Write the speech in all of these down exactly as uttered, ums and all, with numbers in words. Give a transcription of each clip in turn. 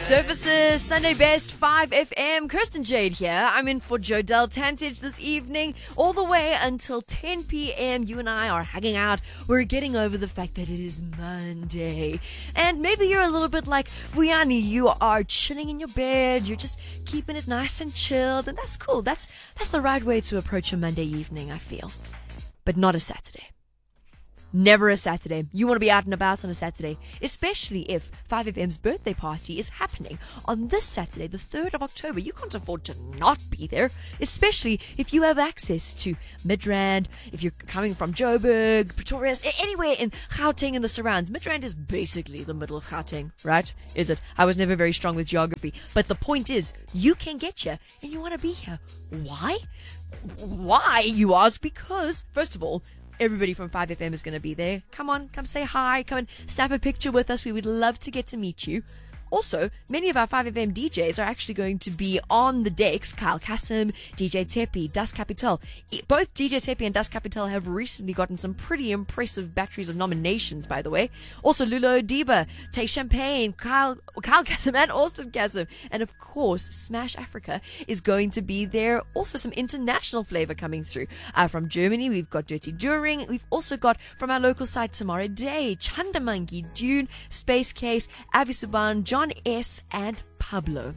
Services, Sunday Best, five F M. Kirsten Jade here. I'm in for Jodelle Tantich this evening. All the way until ten p.m. You and I are hanging out. We're getting over the fact that it is Monday. And maybe you're a little bit like Vuyani. You are chilling in your bed. You're just keeping it nice and chilled. And that's cool. That's, that's the right way to approach a Monday evening, I feel. But not a Saturday. Never a Saturday. You want to be out and about on a Saturday, especially if five F M's birthday party is happening on this Saturday, the third of October. You can't afford to not be there, especially if you have access to Midrand, if you're coming from Joburg, Pretoria, anywhere in Gauteng and the surrounds. Midrand is basically the middle of Gauteng, right? Is it? I was never very strong with geography, but the point is, you can get here and you want to be here. Why? Why, you ask? Because, first of all, everybody from five F M is going to be there. Come on, come say hi. Come and snap a picture with us. We would love to get to meet you. Also, many of our five F M D Js are actually going to be on the decks. Kyle Kasim, D J Tepi, Das Capital. Both D J Tepi and Das Capital have recently gotten some pretty impressive batteries of nominations, by the way. Also, Lulo Odiba, Tay Champagne, Kyle, Kyle Kasim and Austin Kasim. And of course, Smash Africa is going to be there. Also, some international flavor coming through. Uh, from Germany, we've got Dirty During. We've also got from our local site, Tomorrow Day, Chandamangi, Dune, Space Case, Avi Suban, John John S. and Pablo.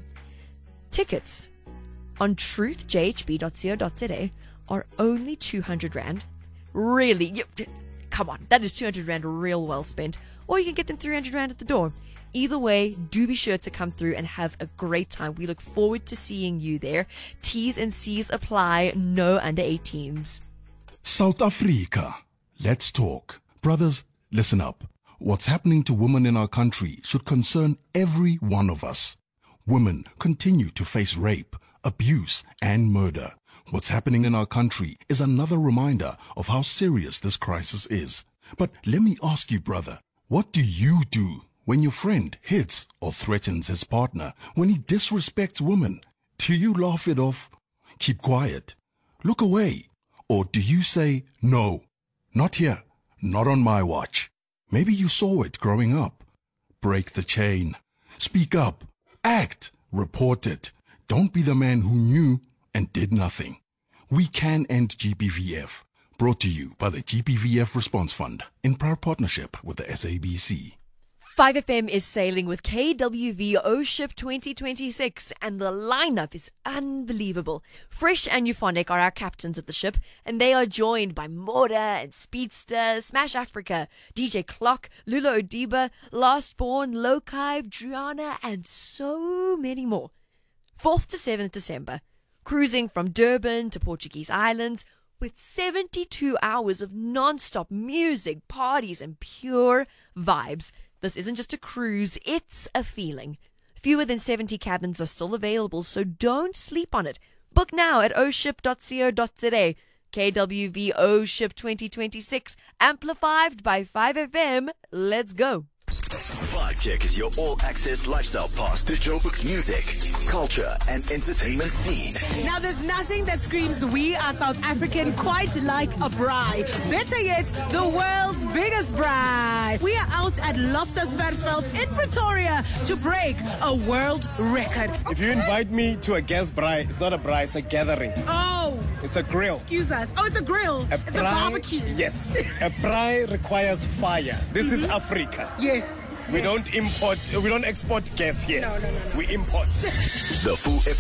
Tickets on truth j h b dot co dot z a are only two hundred rand. Really? You, come on, that is two hundred rand real well spent. Or you can get them three hundred rand at the door. Either way, do be sure to come through and have a great time. We look forward to seeing you there. T's and C's apply. No under eighteens. South Africa. Let's talk. Brothers, listen up. What's happening to women in our country should concern every one of us. Women continue to face rape, abuse, and murder. What's happening in our country is another reminder of how serious this crisis is. But let me ask you, brother, what do you do when your friend hits or threatens his partner, when he disrespects women? Do you laugh it off? Keep quiet? Look away? Or do you say, no, not here, not on my watch? Maybe you saw it growing up. Break the chain. Speak up. Act. Report it. Don't be the man who knew and did nothing. We can end G B V F. Brought to you by the G B V F Response Fund in proud partnership with the S A B C. five F M is sailing with K W V O-Ship twenty twenty-six, and the lineup is unbelievable. Fresh and Euphonic are our captains of the ship, and they are joined by Moda and Speedster, Smash Africa, D J Clock, Lulo Odiba, Lastborn, Lokive, Driana, and so many more. fourth to seventh December, cruising from Durban to Portuguese Islands, with seventy-two hours of non-stop music, parties, and pure vibes. This isn't just a cruise, it's a feeling. Fewer than seventy cabins are still available, so don't sleep on it. Book now at o ship dot co dot z a. K W V O-Ship twenty twenty-six, amplified by five F M. Let's go. Vibecheck is your all-access lifestyle pass to Joburg's music, culture, and entertainment scene. Now, there's nothing that screams we are South African quite like a braai. Better yet, the world's biggest braai. We are out at Loftus Versfeld in Pretoria to break a world record. If you invite me to a guest braai, it's not a braai, it's a gathering. Oh. It's a grill. Excuse us. Oh, it's a grill. A it's braai, a barbecue. Yes. A braai requires fire. This mm-hmm. is Africa. Yes. We yes. don't import, we don't export gas here. No, no, no, no. We import. The full episode